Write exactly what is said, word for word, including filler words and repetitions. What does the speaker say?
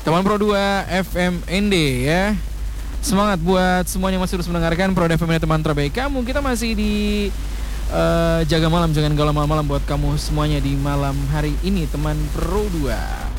Teman Pro dua F M N D ya. Semangat buat semuanya yang masih terus mendengarkan Pro F M N D, teman terbaik kamu. Kita masih di uh, jaga malam, jangan galau malam-malam buat kamu semuanya di malam hari ini, teman Pro dua.